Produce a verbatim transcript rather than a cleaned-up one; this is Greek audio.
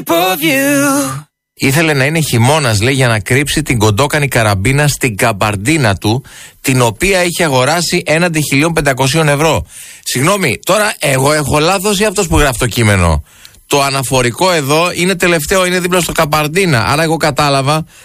shape of you. Ήθελε να είναι χειμώνας, λέει, για να κρύψει την κοντόκανη καραμπίνα στην καμπαρντίνα του, την οποία είχε αγοράσει έναντι χίλια πεντακόσια ευρώ. Συγγνώμη, τώρα εγώ έχω λάθος ή αυτός που γράφει το κείμενο? Το αναφορικό εδώ είναι τελευταίο, είναι δίπλα στο καμπαρντίνα. Άρα εγώ κατάλαβα